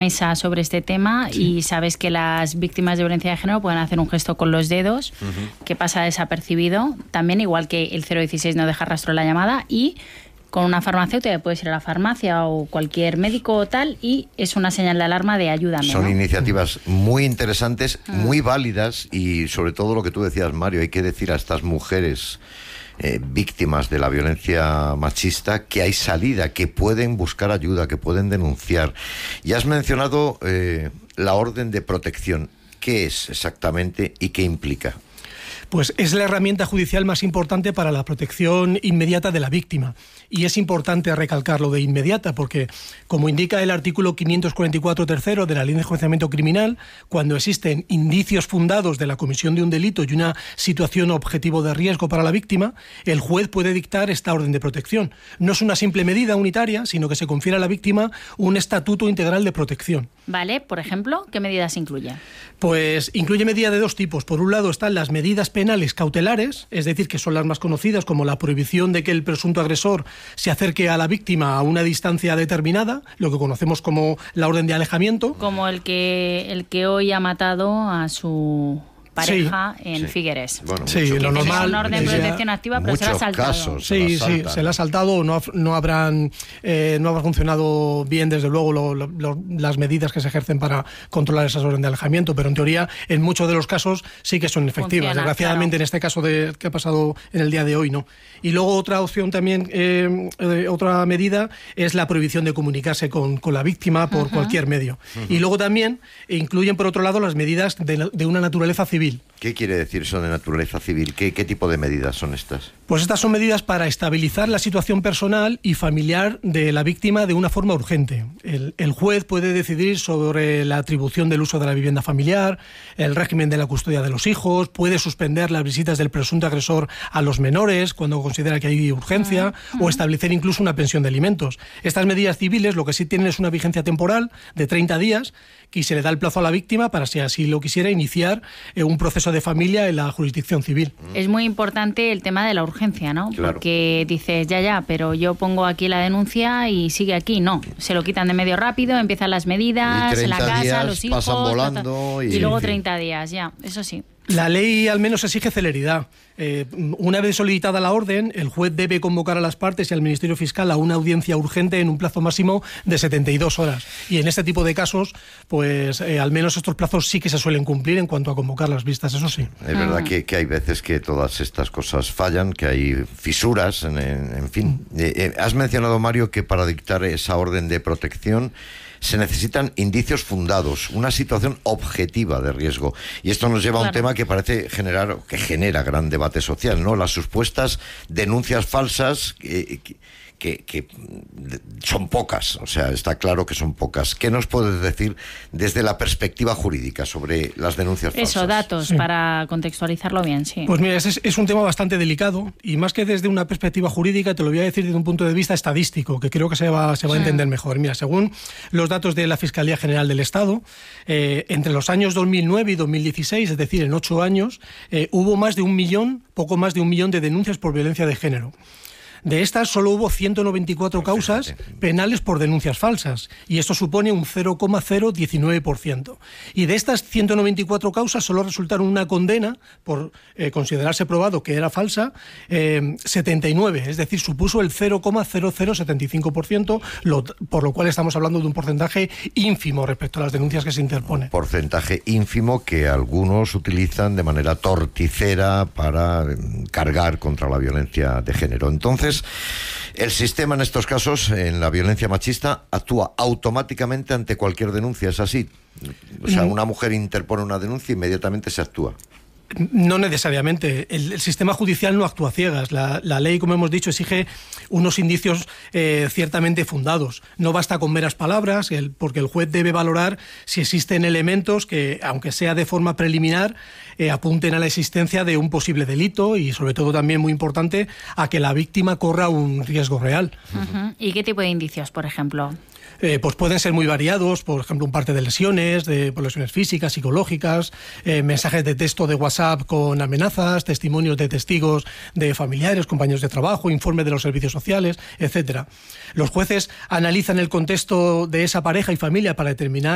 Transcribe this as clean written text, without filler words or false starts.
mesa sobre este tema y sabes que las víctimas de violencia de género pueden hacer un gesto con los dedos que pasa desapercibido. También, igual que el 016 no deja rastro en la llamada, y con una farmacéutica puedes ir a la farmacia o cualquier médico o tal, y es una señal de alarma de ayúdame. Son iniciativas muy interesantes, muy válidas, y sobre todo lo que tú decías, Mario, hay que decir a estas mujeres víctimas de la violencia machista que hay salida, que pueden buscar ayuda, que pueden denunciar. Y has mencionado la orden de protección. ¿Qué es exactamente y qué implica? Pues es la herramienta judicial más importante para la protección inmediata de la víctima. Y es importante recalcarlo de inmediata porque, como indica el artículo 544 tercero de la Ley de Enjuiciamiento Criminal, cuando existen indicios fundados de la comisión de un delito y una situación objetivo de riesgo para la víctima, el juez puede dictar esta orden de protección. No es una simple medida unitaria, sino que se confiere a la víctima un estatuto integral de protección. Vale, por ejemplo, ¿qué medidas incluye? Pues incluye medidas de dos tipos. Por un lado están las medidas penales cautelares, es decir, que son las más conocidas, como la prohibición de que el presunto agresor se acerque a la víctima a una distancia determinada, lo que conocemos como la orden de alejamiento. Como el que hoy ha matado a su pareja en Figueres. Bueno, sí, lo normal. Es una orden de protección activa, pero se la ha saltado. Casos, sí, se la ha saltado, no habrá funcionado bien, desde luego, las medidas que se ejercen para controlar esas órdenes de alejamiento, pero en teoría, en muchos de los casos sí que son efectivas. Desgraciadamente, claro. En este caso que ha pasado en el día de hoy, no. Y luego otra opción también, otra medida, es la prohibición de comunicarse con la víctima por cualquier medio. Y luego también incluyen, por otro lado, las medidas de una naturaleza civil. ¿Qué quiere decir eso de naturaleza civil? ¿Qué tipo de medidas son estas? Pues estas son medidas para estabilizar la situación personal y familiar de la víctima de una forma urgente. El juez puede decidir sobre la atribución del uso de la vivienda familiar, el régimen de la custodia de los hijos, puede suspender las visitas del presunto agresor a los menores cuando considera que hay urgencia, o establecer incluso una pensión de alimentos. Estas medidas civiles lo que sí tienen es una vigencia temporal de 30 días y se le da el plazo a la víctima para, si así lo quisiera, iniciar un proceso de familia en la jurisdicción civil. Es muy importante el tema de la urgencia, ¿no? Claro. Porque dices, ya, pero yo pongo aquí la denuncia y sigue aquí. No, se lo quitan de medio rápido, empiezan las medidas, en la casa, los hijos, pasan volando y luego 30 días, ya, eso sí. La ley al menos exige celeridad. Una vez solicitada la orden, el juez debe convocar a las partes y al Ministerio Fiscal a una audiencia urgente en un plazo máximo de 72 horas. Y en este tipo de casos, pues al menos estos plazos sí que se suelen cumplir en cuanto a convocar las vistas, eso sí. Es verdad que hay veces que todas estas cosas fallan, que hay fisuras, en fin. Has mencionado, Mario, que para dictar esa orden de protección se necesitan indicios fundados, una situación objetiva de riesgo. Y esto nos lleva a un tema que parece genera gran debate social, ¿no? Las supuestas denuncias falsas que son pocas, o sea, está claro que son pocas. ¿Qué nos puedes decir desde la perspectiva jurídica sobre las denuncias falsas? Eso, datos, para contextualizarlo bien, sí. Pues mira, es un tema bastante delicado, y más que desde una perspectiva jurídica, te lo voy a decir desde un punto de vista estadístico, que creo que se va a entender mejor. Mira, según los datos de la Fiscalía General del Estado, entre los años 2009 y 2016, es decir, en 8 años, hubo poco más de un millón de denuncias por violencia de género. De estas solo hubo 194 causas penales por denuncias falsas, y esto supone un 0,019%. Y de estas 194 causas solo resultaron una condena por considerarse probado que era falsa, 79, es decir, supuso el 0,0075%, por lo cual estamos hablando de un porcentaje ínfimo respecto a las denuncias que se interponen. Un porcentaje ínfimo que algunos utilizan de manera torticera para cargar contra la violencia de género. Entonces, el sistema en estos casos, en la violencia machista, actúa automáticamente ante cualquier denuncia, ¿es así? O sea, una mujer interpone una denuncia y inmediatamente se actúa. No necesariamente. El sistema judicial no actúa a ciegas. La ley, como hemos dicho, exige unos indicios ciertamente fundados. No basta con meras palabras, porque el juez debe valorar si existen elementos que, aunque sea de forma preliminar, apunten a la existencia de un posible delito y, sobre todo, también muy importante, a que la víctima corra un riesgo real. ¿Y qué tipo de indicios, por ejemplo? Pues pueden ser muy variados, por ejemplo, un parte de lesiones, por lesiones físicas, psicológicas, mensajes de texto de WhatsApp con amenazas, testimonios de testigos de familiares, compañeros de trabajo, informes de los servicios sociales, etcétera. Los jueces analizan el contexto de esa pareja y familia para determinar